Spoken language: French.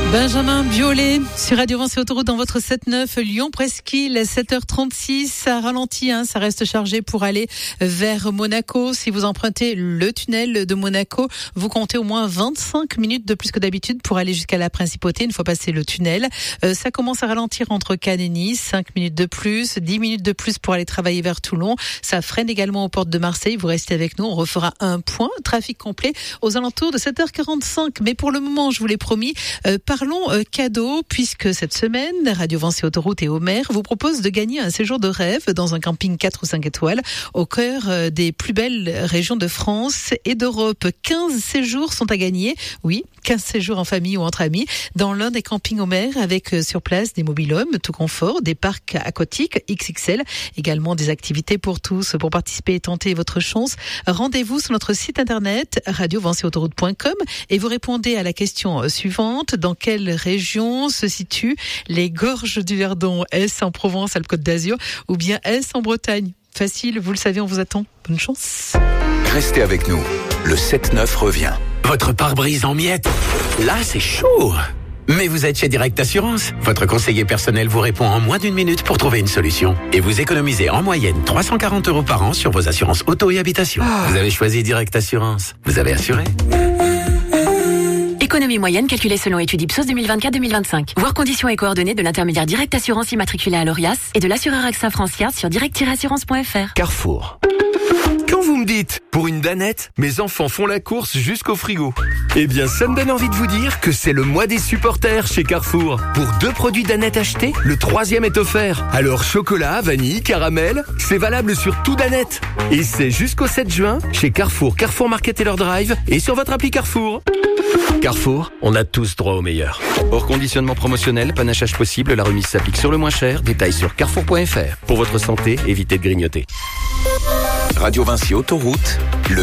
Benjamin Biolay sur Radio Vinci Autoroute dans votre 7-9 Lyon-Presqu'île, 7h36. Ça ralentit, ça reste chargé pour aller vers Monaco. Si vous empruntez le tunnel de Monaco, vous comptez au moins 25 minutes de plus que d'habitude pour aller jusqu'à la Principauté une fois passé le tunnel. Ça commence à ralentir entre Cannes et Nice, 5 minutes de plus, 10 minutes de plus pour aller travailler vers Toulon. Ça freine également aux portes de Marseille. Vous restez avec nous, on refera un point. Trafic complet aux alentours de 7h45. Mais pour le moment, je vous l'ai promis, parlons cadeau, puisque cette semaine, Radio Vinci Autoroute et Homer vous propose de gagner un séjour de rêve dans un camping 4 ou 5 étoiles au cœur des plus belles régions de France et d'Europe. 15 séjours sont à gagner. Oui, 15 séjours en famille ou entre amis dans l'un des campings Homer avec sur place des mobil-homes tout confort, des parcs aquatiques XXL, également des activités pour tous. Pour participer et tenter votre chance, rendez-vous sur notre site internet radiovinciautoroute.com et vous répondez à la question suivante: dans quelle région se situent les gorges du Verdon? Est-ce en Provence, Alpes-Côte d'Azur, ou bien est-ce en Bretagne? Facile, vous le savez, on vous attend. Bonne chance. Restez avec nous, le 7-9 revient. Votre pare-brise en miettes, là c'est chaud. Mais vous êtes chez Direct Assurance. Votre conseiller personnel vous répond en moins d'une minute pour trouver une solution. Et vous économisez en moyenne 340 € par an sur vos assurances auto et habitation. Vous avez choisi Direct Assurance. Vous avez assuré. Économie moyenne calculée selon étude Ipsos 2024-2025. Voir conditions et coordonnées de l'intermédiaire Direct Assurance immatriculé à l'ORIAS et de l'assureur AXA Francia sur direct-assurance.fr. Carrefour. Quand vous me dites, pour une danette, mes enfants font la course jusqu'au frigo. Eh bien, ça me donne envie de vous dire que c'est le mois des supporters chez Carrefour. Pour 2 produits danette achetés, le 3e est offert. Alors, chocolat, vanille, caramel, c'est valable sur tout danette. Et c'est jusqu'au 7 juin chez Carrefour, Carrefour Market et leur Drive et sur votre appli Carrefour. Carrefour, on a tous droit au meilleur. Hors conditionnement promotionnel, panachage possible, la remise s'applique sur le moins cher. Détails sur carrefour.fr. Pour votre santé, évitez de grignoter. Radio Vinci Autoroute, le